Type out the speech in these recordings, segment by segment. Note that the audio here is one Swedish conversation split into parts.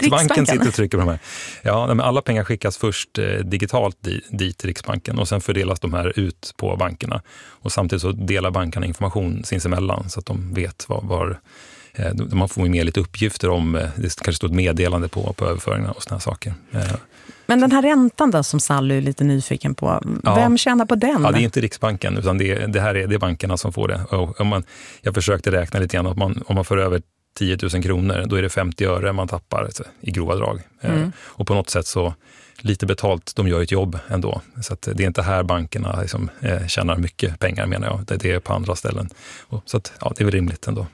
Riksbanken sitter och trycker på de här. Ja, men alla pengar skickas först digitalt dit till Riksbanken och sen fördelas de här ut på bankerna. Och samtidigt så delar bankerna information sinsemellan så att de vet var man får med lite uppgifter om, det kanske står ett meddelande på överföringarna och såna här saker. Men den här räntan då som Sally är lite nyfiken på, vem tjänar på den? Ja, det är inte Riksbanken utan det är bankerna som får det. Och jag försökte räkna lite grann, om man får över 10 000 kronor, då är det 50 öre man tappar i grova drag. Och på något sätt så lite betalt, de gör ett jobb ändå. Så att det är inte här bankerna liksom, tjänar mycket pengar menar jag. Det är på andra ställen. Så att, det är väl rimligt ändå.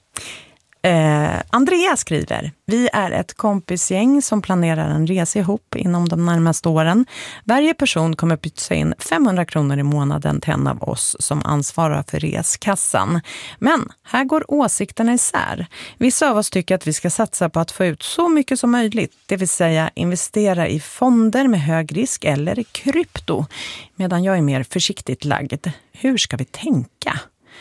Andrea skriver: vi är ett kompisgäng som planerar en resa ihop inom de närmaste åren. Varje person kommer pytsa in 500 kronor i månaden till en av oss som ansvarar för reskassan. Men här går åsikterna isär. Vissa av oss tycker att vi ska satsa på att få ut så mycket som möjligt, det vill säga investera i fonder med hög risk eller krypto, medan jag är mer försiktigt lagd. Hur ska vi tänka?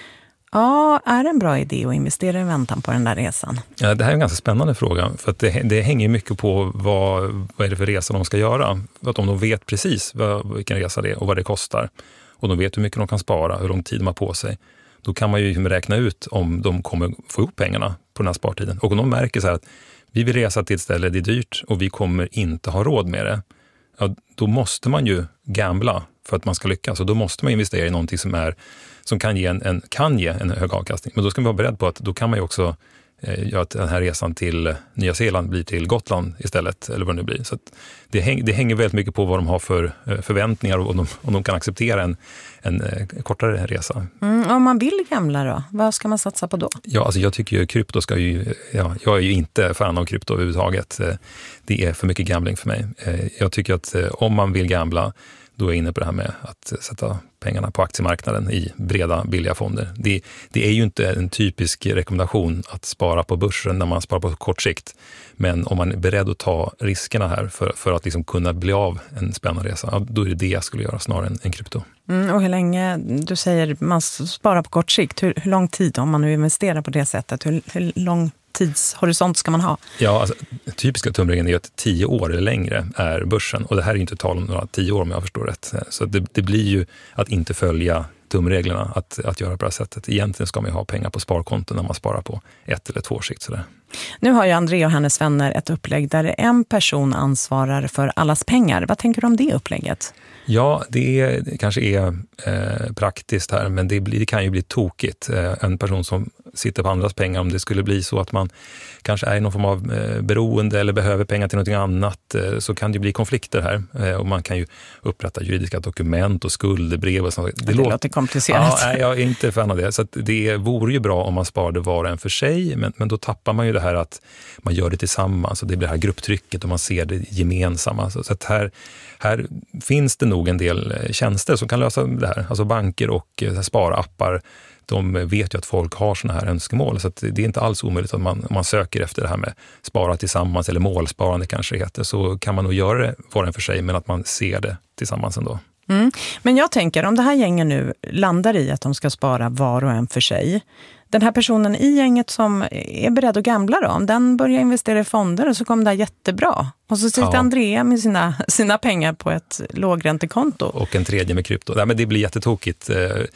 Ja, är det en bra idé att investera i väntan på den där resan? Ja, det här är en ganska spännande fråga. För att det hänger mycket på vad är det för resa de ska göra. För att om de vet precis vilken resa det är och vad det kostar. Och de vet hur mycket de kan spara, hur lång tid de har på sig. Då kan man ju räkna ut om de kommer få ihop pengarna på den här spartiden. Och om de märker så här att vi vill resa till ett ställe, det är dyrt och vi kommer inte ha råd med det. Ja, då måste man ju gambla för att man ska lyckas. Och då måste man investera i någonting som kan ge en hög avkastning. Men då ska man vara beredd på att då kan man ju också göra att den här resan till Nya Zeeland blir till Gotland istället, eller vad det nu blir. Så att det hänger väldigt mycket på vad de har för förväntningar och om de kan acceptera en kortare resa. Om man vill gamla då, vad ska man satsa på då? Ja, alltså jag tycker ju krypto jag är ju inte fan av krypto överhuvudtaget. Det är för mycket gambling för mig. Jag tycker att om man vill gambla, då är jag inne på det här med att sätta pengarna på aktiemarknaden i breda, billiga fonder. Det är ju inte en typisk rekommendation att spara på börsen när man sparar på kort sikt. Men om man är beredd att ta riskerna här för att liksom kunna bli av en spännande resa, då är det jag skulle göra snarare än krypto. Och hur länge, du säger man sparar på kort sikt, hur lång tid om man nu investerar på det sättet, hur lång tidshorisont ska man ha? Ja, alltså, typiska tumregeln är att 10 år eller längre är börsen. Och det här är ju inte tal om några 10 år om jag förstår rätt. Så det blir ju att inte följa tumreglerna att göra på det här sättet. Egentligen ska man ju ha pengar på sparkonton när man sparar på 1 eller 2 års sikt. Sådär. Nu har ju Andrea och hennes vänner ett upplägg där en person ansvarar för allas pengar. Vad tänker du om det upplägget? Ja, det kanske är praktiskt här, men det kan ju bli tokigt. En person som sitter på andras pengar, om det skulle bli så att man kanske är i någon form av beroende eller behöver pengar till något annat, så kan det bli konflikter här. Och man kan ju upprätta juridiska dokument och skuldebrev och sånt. Det låter komplicerat. Ja, jag är inte fan av det. Så att det vore ju bra om man sparade var och en för sig, men då tappar man ju det här att man gör det tillsammans och det blir det här grupptrycket och man ser det gemensamma. Så att här finns det nog en del tjänster som kan lösa det här. Alltså banker och sparappar, de vet ju att folk har såna här önskemål. Så att det är inte alls omöjligt att man söker efter det här med spara tillsammans eller målsparande kanske det heter. Så kan man nog göra det var och en för sig, men att man ser det tillsammans ändå. Men jag tänker, om det här gängen nu landar i att de ska spara var och en för sig, den här personen i gänget som är beredd att gambla då, om den börjar investera i fonder och så kommer det här jättebra. Och så sitter Andrea med sina pengar på ett lågräntekonto. Och en tredje med krypto. Nej, men det blir jättetokigt.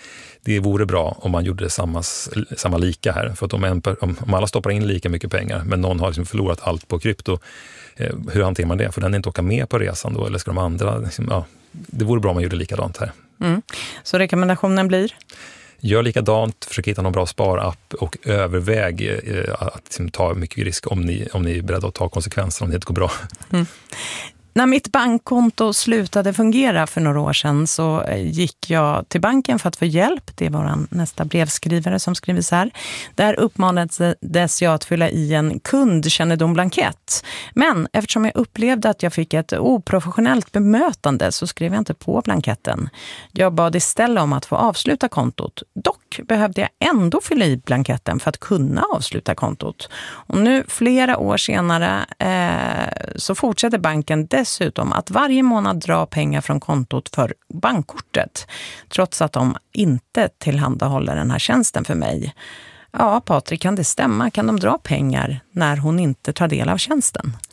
Det vore bra om man gjorde samma lika här. För att om alla stoppar in lika mycket pengar, men någon har liksom förlorat allt på krypto, hur hanterar man det? För den inte åka med på resan då, eller ska de andra... det vore bra om man gjorde likadant här. Så rekommendationen blir? Gör likadant, försök hitta någon bra sparapp och överväg att ta mycket risk om ni är beredda att ta konsekvenser om det inte går bra. När mitt bankkonto slutade fungera för några år sedan så gick jag till banken för att få hjälp. Det är vår nästa brevskrivare som skriver så här. Där uppmanades jag att fylla i en kundkännedomblankett. Men eftersom jag upplevde att jag fick ett oprofessionellt bemötande så skrev jag inte på blanketten. Jag bad istället om att få avsluta kontot. Dock behövde jag ändå fylla i blanketten för att kunna avsluta kontot. Och nu flera år senare så fortsätter banken dessutom att varje månad dra pengar från kontot för bankkortet, trots att de inte tillhandahåller den här tjänsten för mig. Ja, Patrik, kan det stämma? Kan de dra pengar när hon inte tar del av tjänsten?